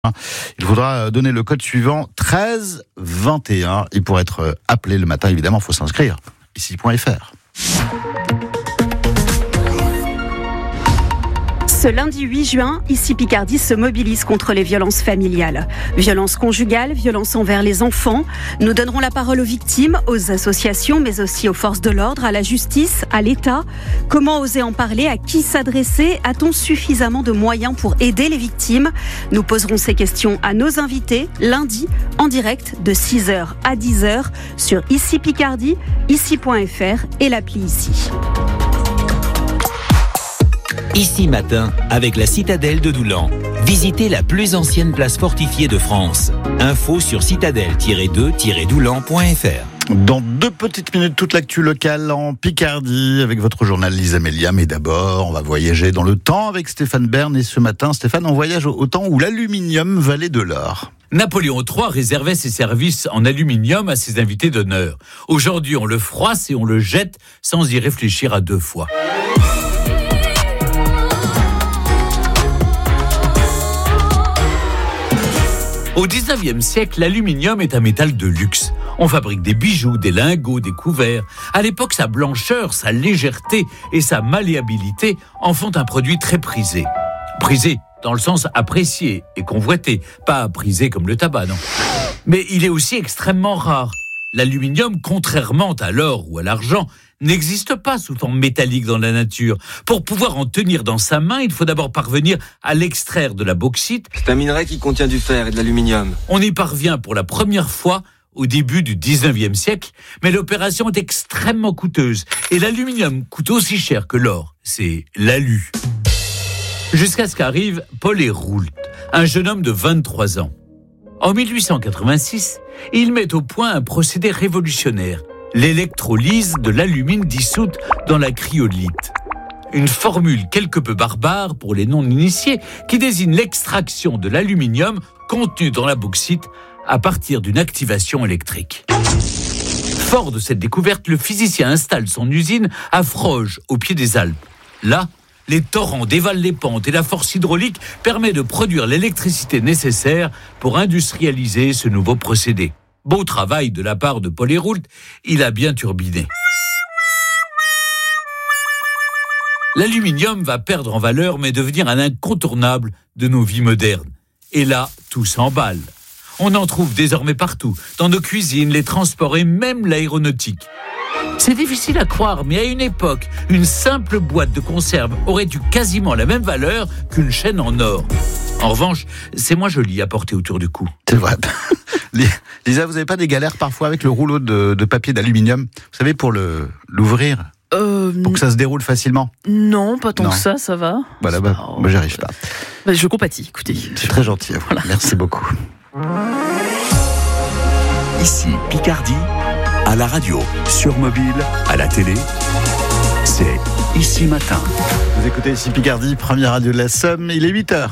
Il faudra donner le code suivant 1321 et pour être appelé le matin, évidemment, il faut s'inscrire. Ici.fr. Ce lundi 8 juin, Ici Picardie se mobilise contre les violences familiales. Violences conjugales, violences envers les enfants. Nous donnerons la parole aux victimes, aux associations, mais aussi aux forces de l'ordre, à la justice, à l'État. Comment oser en parler? À qui s'adresser? A-t-on suffisamment de moyens pour aider les victimes? Nous poserons ces questions à nos invités lundi en direct de 6h à 10h sur Ici Picardie, ici.fr et l'appli Ici. Ici matin, avec la citadelle de Doulan. Visitez la plus ancienne place fortifiée de France. Info sur citadelle-2-doulan.fr. Dans 2 petites minutes, toute l'actu locale en Picardie avec votre journal Lisa Melia. Mais d'abord, on va voyager dans le temps avec Stéphane Bern. Et ce matin, Stéphane, on voyage au temps où l'aluminium valait de l'or. Napoléon III réservait ses services en aluminium à ses invités d'honneur. Aujourd'hui, on le froisse et on le jette sans y réfléchir à 2 fois. Au 19e siècle, l'aluminium est un métal de luxe. On fabrique des bijoux, des lingots, des couverts. À l'époque, sa blancheur, sa légèreté et sa malléabilité en font un produit très prisé. Prisé dans le sens apprécié et convoité, pas prisé comme le tabac, non. Mais il est aussi extrêmement rare. L'aluminium, contrairement à l'or ou à l'argent, n'existe pas sous forme métallique dans la nature. Pour pouvoir en tenir dans sa main, il faut d'abord parvenir à l'extraire de la bauxite. C'est un minerai qui contient du fer et de l'aluminium. On y parvient pour la première fois au début du 19e siècle, mais l'opération est extrêmement coûteuse. Et l'aluminium coûte aussi cher que l'or. C'est l'alu. Jusqu'à ce qu'arrive Paul Héroult, un jeune homme de 23 ans. En 1886, il met au point un procédé révolutionnaire, l'électrolyse de l'alumine dissoute dans la cryolite. Une formule quelque peu barbare pour les non-initiés qui désigne l'extraction de l'aluminium contenu dans la bauxite à partir d'une activation électrique. Fort de cette découverte, le physicien installe son usine à Froges, au pied des Alpes. Là, les torrents dévalent les pentes et la force hydraulique permet de produire l'électricité nécessaire pour industrialiser ce nouveau procédé. Beau travail de la part de Paul Héroult, il a bien turbiné. L'aluminium va perdre en valeur mais devenir un incontournable de nos vies modernes. Et là, tout s'emballe. On en trouve désormais partout, dans nos cuisines, les transports et même l'aéronautique. C'est difficile à croire, mais à une époque, une simple boîte de conserve aurait eu quasiment la même valeur qu'une chaîne en or. En revanche, c'est moins joli à porter autour du cou. C'est vrai. Lisa, vous n'avez pas des galères parfois avec le rouleau de papier d'aluminium? Vous savez, pour l'ouvrir pour que ça se déroule facilement? Non, pas tant que ça va. Voilà, moi j'y arrive pas. Je compatis, écoutez. C'est très gentil, voilà. Merci beaucoup. Ici, Picardie, à la radio, sur mobile, à la télé, c'est Ici Matin. Vous écoutez Ici Picardie, première radio de la Somme, il est 8h.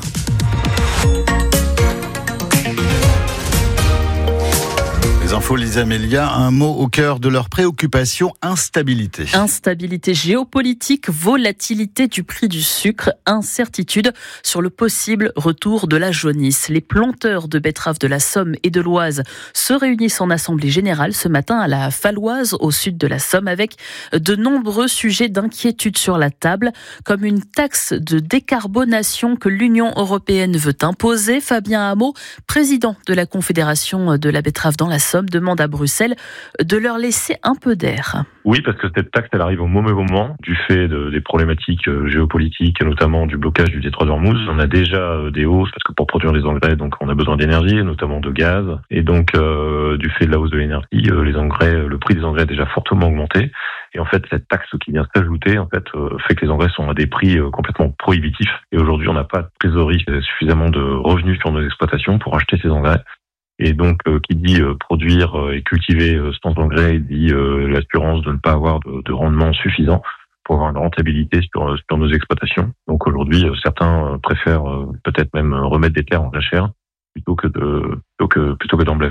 Les infos, Lisa Melia, un mot au cœur de leurs préoccupations, instabilité. Instabilité géopolitique, volatilité du prix du sucre, incertitude sur le possible retour de la jaunisse. Les planteurs de betteraves de la Somme et de l'Oise se réunissent en assemblée générale ce matin à la Falloise, au sud de la Somme, avec de nombreux sujets d'inquiétude sur la table, comme une taxe de décarbonation que l'Union européenne veut imposer. Fabien Hameau, président de la Confédération de la betterave dans la Somme, demande à Bruxelles de leur laisser un peu d'air. Oui, parce que cette taxe, elle arrive au mauvais moment du fait des problématiques géopolitiques, notamment du blocage du détroit d'Ormuz. On a déjà des hausses, parce que pour produire les engrais, donc on a besoin d'énergie, notamment de gaz. Et donc, du fait de la hausse de l'énergie, les engrais, le prix des engrais a déjà fortement augmenté. Et en fait, cette taxe qui vient s'ajouter, fait que les engrais sont à des prix complètement prohibitifs. Et aujourd'hui, on n'a pas de trésorerie, suffisamment de revenus sur nos exploitations pour acheter ces engrais. Et donc, qui dit produire et cultiver sans engrais, dit l'assurance de ne pas avoir de rendement suffisant pour avoir une rentabilité sur nos exploitations. Donc aujourd'hui, certains préfèrent peut-être même remettre des terres en jachère plutôt que d'emblaver, quoi.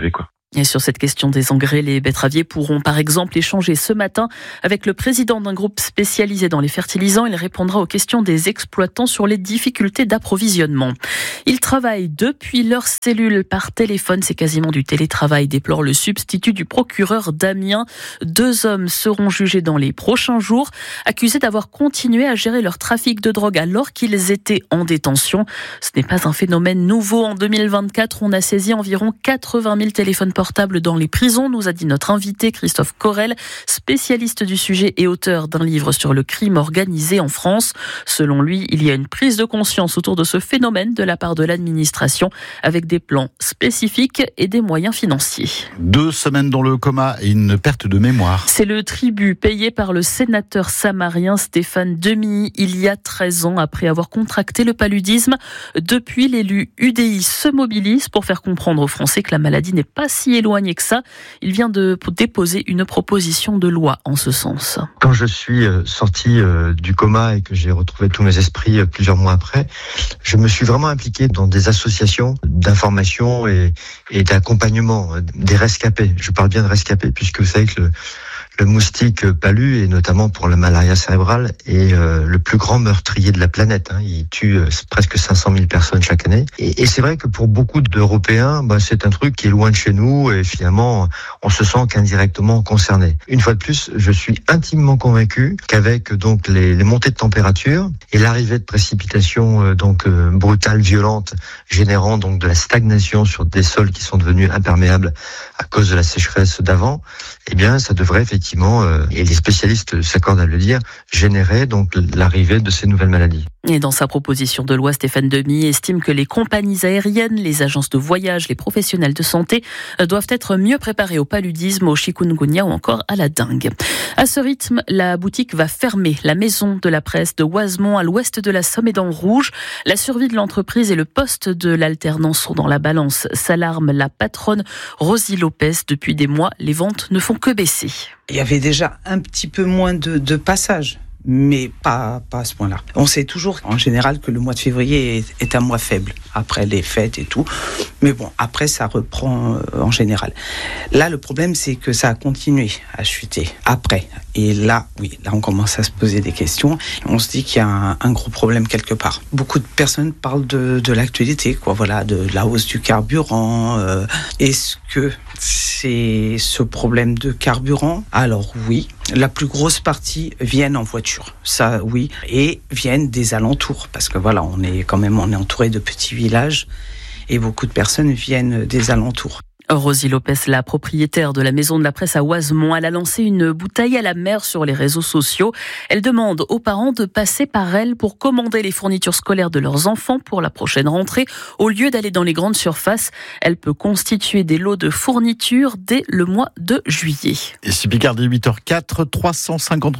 Et sur cette question des engrais, les betteraviers pourront par exemple échanger ce matin avec le président d'un groupe spécialisé dans les fertilisants. Il répondra aux questions des exploitants sur les difficultés d'approvisionnement. Ils travaillent depuis leur cellule par téléphone. C'est quasiment du télétravail, déplore le substitut du procureur d'Amiens. 2 hommes seront jugés dans les prochains jours, accusés d'avoir continué à gérer leur trafic de drogue alors qu'ils étaient en détention. Ce n'est pas un phénomène nouveau. En 2024, on a saisi environ 80 000 téléphones portable dans les prisons, nous a dit notre invité Christophe Corel, spécialiste du sujet et auteur d'un livre sur le crime organisé en France. Selon lui, il y a une prise de conscience autour de ce phénomène de la part de l'administration avec des plans spécifiques et des moyens financiers. 2 semaines dans le coma et une perte de mémoire. C'est le tribut payé par le sénateur samarien Stéphane Demilly il y a 13 ans après avoir contracté le paludisme. Depuis, l'élu UDI se mobilise pour faire comprendre aux Français que la maladie n'est pas si éloigné que ça. Il vient de déposer une proposition de loi en ce sens. Quand je suis sorti du coma et que j'ai retrouvé tous mes esprits plusieurs mois après, je me suis vraiment impliqué dans des associations d'information et d'accompagnement des rescapés. Je parle bien de rescapés puisque vous savez que le moustique palu, et notamment pour la malaria cérébrale, est le plus grand meurtrier de la planète. Il tue presque 500 000 personnes chaque année. Et c'est vrai que pour beaucoup d'Européens, c'est un truc qui est loin de chez nous et finalement, on se sent qu'indirectement concerné. Une fois de plus, je suis intimement convaincu qu'avec donc les montées de température et l'arrivée de précipitations brutales, violentes, générant donc de la stagnation sur des sols qui sont devenus imperméables à cause de la sécheresse d'avant, eh bien, ça devrait effectivement, et les spécialistes s'accordent à le dire, générer donc l'arrivée de ces nouvelles maladies. Et dans sa proposition de loi, Stéphane Demilly estime que les compagnies aériennes, les agences de voyage, les professionnels de santé doivent être mieux préparés au paludisme, au chikungunya ou encore à la dengue. À ce rythme, la boutique va fermer. La maison de la presse de Oisemont, à l'ouest de la Somme, est dans le rouge. La survie de l'entreprise et le poste de l'alternance sont dans la balance, s'alarme la patronne Rosie Lopez. Depuis des mois, les ventes ne font que baisser. Il y avait déjà un petit peu moins de passages, mais pas à ce point-là. On sait toujours en général que le mois de février est un mois faible, après les fêtes et tout. Mais bon, après ça reprend en général. Là, le problème, c'est que ça a continué à chuter après. Et là, là on commence à se poser des questions. On se dit qu'il y a un gros problème quelque part. Beaucoup de personnes parlent de l'actualité, de la hausse du carburant. Est-ce que c'est ce problème de carburant? Alors oui, la plus grosse partie viennent en voiture, ça oui, et viennent des alentours, parce que on est entouré de petits villages et beaucoup de personnes viennent des alentours. Rosie Lopez, la propriétaire de la maison de la presse à Oisemont, elle a lancé une bouteille à la mer sur les réseaux sociaux. Elle demande aux parents de passer par elle pour commander les fournitures scolaires de leurs enfants pour la prochaine rentrée. Au lieu d'aller dans les grandes surfaces, elle peut constituer des lots de fournitures dès le mois de juillet. Ici Picardie, 8h04, 350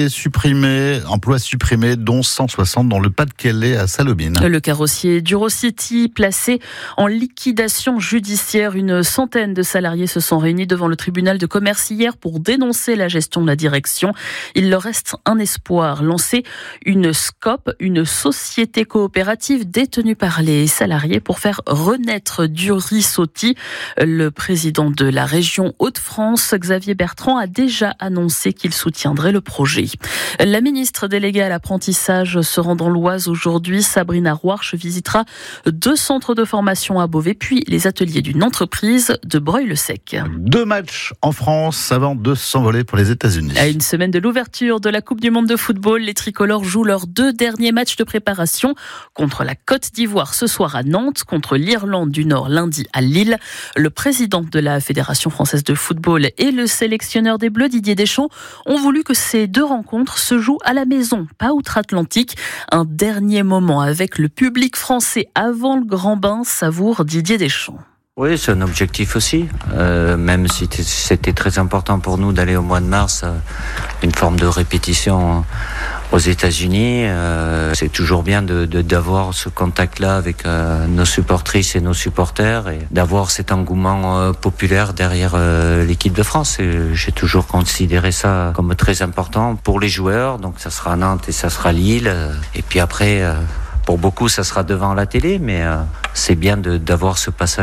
emplois supprimés, dont 160 dans le Pas-de-Calais à Salobine. Le carrossier d'Eurocity, placé en liquidation judiciaire, une centaine de salariés se sont réunis devant le tribunal de commerce hier pour dénoncer la gestion de la direction. Il leur reste un espoir, lancer une SCOP, une société coopérative détenue par les salariés pour faire renaître Durisotti. Le président de la région Hauts-de-France, Xavier Bertrand, a déjà annoncé qu'il soutiendrait le projet. La ministre déléguée à l'apprentissage se rend dans l'Oise aujourd'hui. Sabrina Rouarche visitera 2 centres de formation à Beauvais, puis les ateliers d'une entreprise de Breuil-le-Sec. 2 matchs en France avant de s'envoler pour les États-Unis. À une semaine de l'ouverture de la Coupe du Monde de football, les tricolores jouent leurs 2 derniers matchs de préparation contre la Côte d'Ivoire ce soir à Nantes, contre l'Irlande du Nord lundi à Lille. Le président de la Fédération française de football et le sélectionneur des Bleus, Didier Deschamps, ont voulu que ces 2 rencontres se jouent à la maison, pas outre-Atlantique. Un dernier moment avec le public français avant le grand bain, savoure Didier Deschamps. Oui, c'est un objectif aussi, même si c'était très important pour nous d'aller au mois de mars, une forme de répétition aux États-Unis. C'est toujours bien d'avoir ce contact-là avec nos supportrices et nos supporters et d'avoir cet engouement populaire derrière l'équipe de France. Et j'ai toujours considéré ça comme très important pour les joueurs. Donc ça sera Nantes et ça sera Lille. Et puis après, pour beaucoup, ça sera devant la télé, mais c'est bien d'avoir ce passage-là.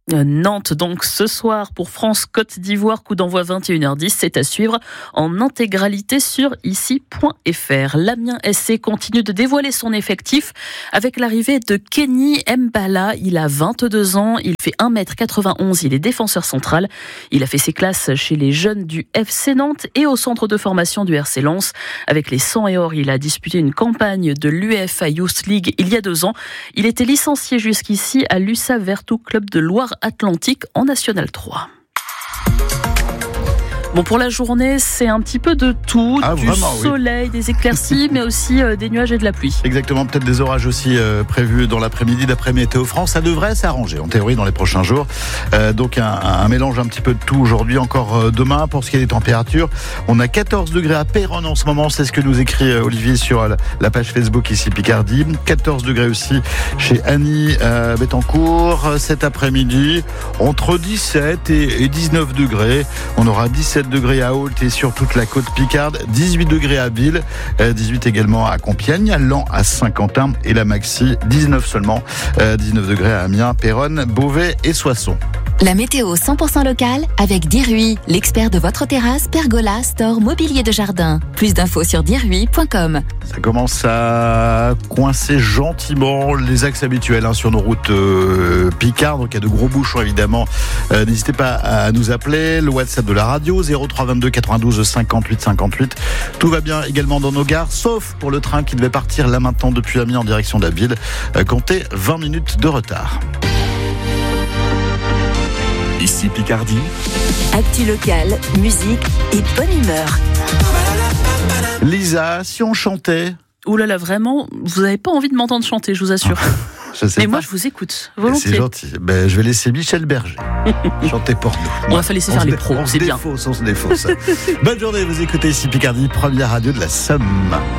Nantes donc ce soir pour France-Côte d'Ivoire, coup d'envoi 21h10, c'est à suivre en intégralité sur ici.fr. L'Amiens SC continue de dévoiler son effectif avec l'arrivée de Kenny Mbala. Il a 22 ans, il fait 1m91, il est défenseur central. Il a fait ses classes chez les jeunes du FC Nantes et au centre de formation du RC Lens. Avec les 100 et or, il a disputé une campagne de l'UEFA Youth League il y a 2 ans. Il était licencié jusqu'ici à l'USA Vertou Club de Loire-Atlantique en National 3. Bon, pour la journée, c'est un petit peu de tout, du soleil, des éclaircies, mais aussi des nuages et de la pluie. Exactement, peut-être des orages aussi prévus dans l'après-midi d'après Météo France. Ça devrait s'arranger, en théorie, dans les prochains jours. Donc un mélange un petit peu de tout aujourd'hui, encore demain. Pour ce qui est des températures, on a 14 degrés à Péronne en ce moment. C'est ce que nous écrit Olivier sur la page Facebook ici Picardie. 14 degrés aussi chez Annie Bettencourt. Cet après-midi, entre 17 et 19 degrés. On aura 17 degrés à Ault et sur toute la côte picarde, 18 degrés à Ville, 18 également à Compiègne, à Laon, à Saint-Quentin et la maxi 19 seulement, 19 degrés à Amiens, Péronne, Beauvais et Soissons. La météo 100% locale avec Dirui, l'expert de votre terrasse, pergola, store, mobilier de jardin. Plus d'infos sur dirui.com. Ça commence à coincer gentiment les axes habituels sur nos routes picardes. Donc il y a de gros bouchons évidemment. N'hésitez pas à nous appeler. Le WhatsApp de la radio 0322 92 58 58. Tout va bien également dans nos gares, sauf pour le train qui devait partir là maintenant depuis Amiens en direction d'Abbeville. Comptez 20 minutes de retard. Ici Picardie. Actu locale, musique et bonne humeur. Lisa, si on chantait... Ouh là là, vraiment, vous n'avez pas envie de m'entendre chanter, je vous assure. Mais moi, je vous écoute, volontiers. C'est gentil. Je vais laisser Michel Berger chanter pour nous. On va laisser faire les pros, c'est bien. On se défausse. Bonne journée, vous écoutez ici Picardie, première radio de la Somme.